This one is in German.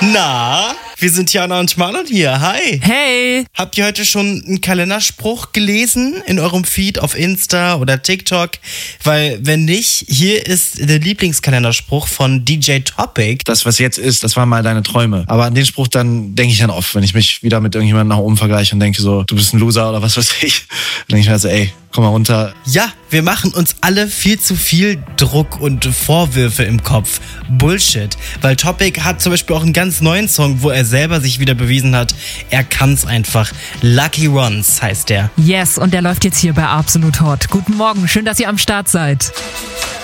Na, wir sind Jana und Marlon hier. Hi. Hey. Habt ihr heute schon einen Kalenderspruch gelesen in eurem Feed auf Insta oder TikTok? Weil wenn nicht, hier ist der Lieblingskalenderspruch von DJ Topic. Das, was jetzt ist, das waren mal deine Träume. Aber an den Spruch dann denke ich dann oft, wenn ich mich wieder mit irgendjemandem nach oben vergleiche und denke so, du bist ein Loser oder was weiß ich. Dann denke ich mir also, ey, komm mal runter. Ja, wir machen uns alle viel zu viel Druck und Vorwürfe im Kopf. Bullshit. Weil Topic hat zum Beispiel auch einen ganz neuen Song, wo er selber sich wieder bewiesen hat, er kann's einfach. Lucky Ones heißt der. Yes, und der läuft jetzt hier bei Absolut Hot. Guten Morgen, schön, dass ihr am Start seid.